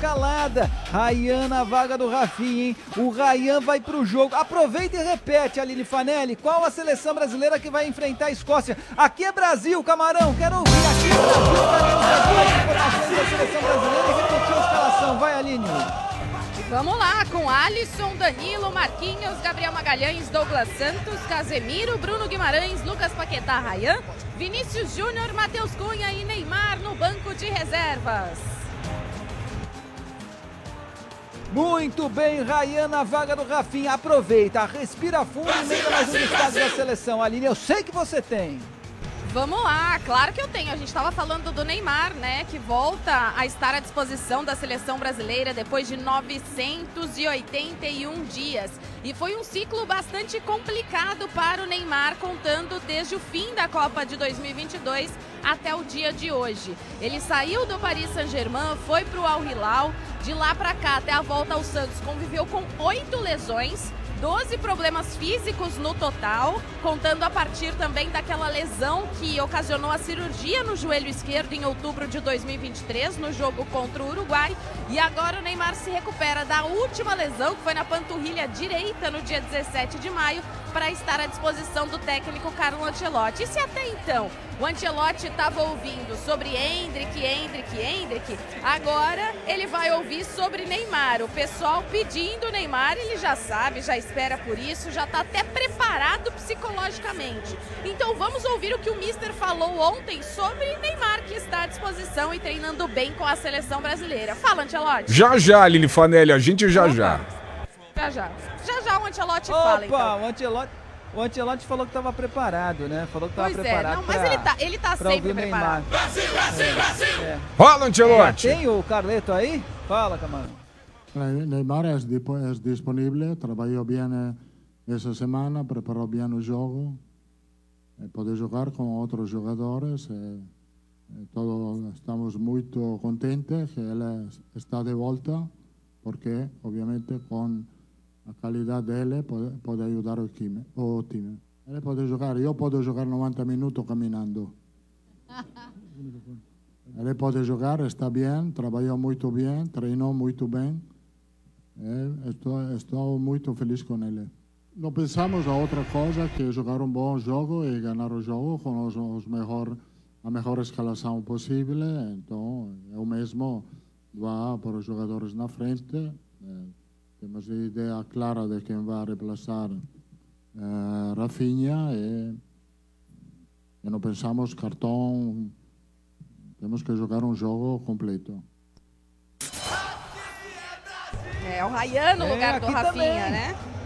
escalada. Ryan na vaga do Rafinha, hein? O Ryan vai pro jogo. Aproveita e repete, Aline Fanelli, qual a seleção brasileira que vai enfrentar a Escócia? Aqui é Brasil, Camarão, quero ouvir. Aqui é Brasil, queremos as informações da seleção brasileira e repetir a escalação. Vai, Aline. Vamos lá, com Alisson, Danilo, Marquinhos, Gabriel Magalhães, Douglas Santos, Casemiro, Bruno Guimarães, Lucas Paquetá, Ryan, Vinícius Júnior, Matheus Cunha e Neymar no banco de reservas. Muito bem, Ryan na vaga do Rafinha. Aproveita, respira fundo e emenda mais um destaque da seleção. Aline, eu sei que você tem. Vamos lá, claro que eu tenho. A gente estava falando do Neymar, né, que volta a estar à disposição da seleção brasileira depois de 981 dias. E foi um ciclo bastante complicado para o Neymar, contando desde o fim da Copa de 2022 até o dia de hoje. Ele saiu do Paris Saint-Germain, foi para o Al Hilal, de lá para cá até a volta ao Santos, conviveu com 8 lesões, 12 problemas físicos no total, contando a partir também daquela lesão que ocasionou a cirurgia no joelho esquerdo em outubro de 2023, no jogo contra o Uruguai. E agora o Neymar se recupera da última lesão, que foi na panturrilha direita no dia 17 de maio, para estar à disposição do técnico Carlo Ancelotti. E se até então o Ancelotti estava ouvindo sobre Endrick, agora ele vai ouvir sobre Neymar. O pessoal pedindo Neymar, ele já sabe, já espera por isso, já está até preparado psicologicamente. Então vamos ouvir o que o Mister falou ontem sobre Neymar, que está à disposição e treinando bem com a seleção brasileira. Fala, Ancelotti. Já, Aline Fanelli, a gente já. Já o Ancelotti fala, então. O Ancelotti falou que estava preparado, né? Falou que estava preparado. Não, mas ele tá sempre preparado. Brasil! Fala, Ancelotti. Tem o Carleto aí? Fala, Camarão. Neymar es disponible, trabajó bien esa semana, preparó bien el juego, puede jugar con otros jugadores, todos estamos muy contentes que él está de vuelta, porque obviamente con la calidad de él puede ayudar al time. Él puede jugar, yo puedo jugar 90 minutos caminando. Él puede jugar, está bien, trabajó muy bien, entrenó muy bien. Estou muito feliz com ele. Não pensamos a outra coisa que jogar um bom jogo e ganhar o jogo com a melhor escalação possível. Então, eu mesmo vou para os jogadores na frente. Temos a ideia clara de quem vai reemplaçar Rafinha e não pensamos cartão. Temos que jogar um jogo completo. É o Ryan no lugar do Rafinha, também, né?